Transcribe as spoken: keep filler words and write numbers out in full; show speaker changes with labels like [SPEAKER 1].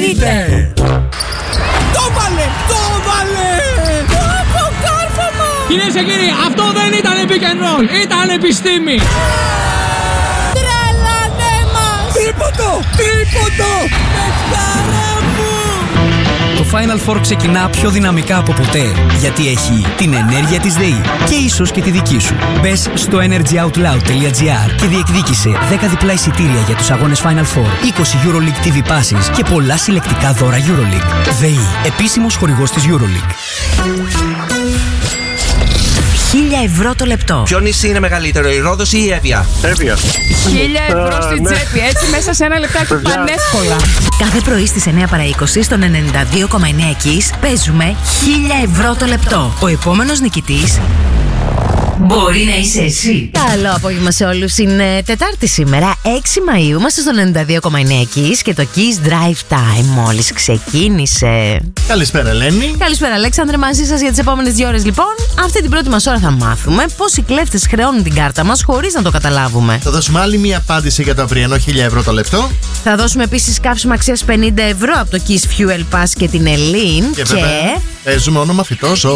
[SPEAKER 1] εννοείται.
[SPEAKER 2] Το βάλε! Το βάλε!
[SPEAKER 1] Το κάρφωμα!
[SPEAKER 2] Κυρίες και κύριοι, αυτό δεν ήταν pick and roll, ήταν επιστήμη.
[SPEAKER 1] Τρελάνε μας!
[SPEAKER 2] Τρίποντο! Τρίποντο! Πεχτάρα μου!
[SPEAKER 3] Το Final Four ξεκινά πιο δυναμικά από ποτέ, γιατί έχει την ενέργεια της ΔΕΗ και ίσως και τη δική σου. Μπες στο energyoutloud τελεία gr και διεκδίκησε δέκα διπλά εισιτήρια για τους αγώνες Final Four, είκοσι EuroLeague τι βι passes και πολλά συλλεκτικά δώρα EuroLeague. ΔΕΗ, επίσημος χορηγός της EuroLeague.
[SPEAKER 4] Χίλια ευρώ το λεπτό.
[SPEAKER 5] Ποιο νησί είναι μεγαλύτερο, η Ρόδος ή η Εύβοια?
[SPEAKER 6] Εύβοια.
[SPEAKER 1] Χίλια ευρώ στην τσέπη, έτσι μέσα σε ένα λεπτάκι πανεύκολα.
[SPEAKER 4] Κάθε πρωί στις εννιά παρά είκοσι στον ενενήντα δύο κόμμα εννέα Kiss παίζουμε χίλια ευρώ το λεπτό. Ο επόμενος νικητής μπορεί να είσαι εσύ. Καλό απόγευμα σε όλους. Είναι Τετάρτη σήμερα, έξι Μαΐου. Είμαστε στον ενενήντα δύο κόμμα εννέα Kiss και το Kiss Drive Time μόλις ξεκίνησε.
[SPEAKER 7] Καλησπέρα, Ελένη.
[SPEAKER 4] Καλησπέρα, Αλέξανδρε, μαζί σας για τις επόμενες δύο ώρες. Λοιπόν, αυτή την πρώτη μας ώρα θα μάθουμε πώς οι κλέφτες χρεώνουν την κάρτα μας χωρίς να το καταλάβουμε.
[SPEAKER 7] Θα δώσουμε άλλη μία απάντηση για το αυριανό χίλια ευρώ το λεπτό.
[SPEAKER 4] Θα δώσουμε επίσης καύσιμο αξίας πενήντα ευρώ από το Kiss Fuel Pass και την Ελλήν.
[SPEAKER 7] Και, και... βέβαια παίζουμε όνομα φυτός.